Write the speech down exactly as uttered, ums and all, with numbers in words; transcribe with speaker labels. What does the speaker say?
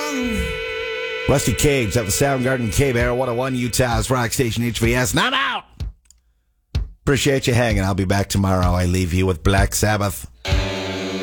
Speaker 1: Rusty Cage at the Soundgarden K-Bear, one oh one Utah's Rock Station H V S. And I'm out. Appreciate you hanging. I'll be back tomorrow. I leave you with Black Sabbath.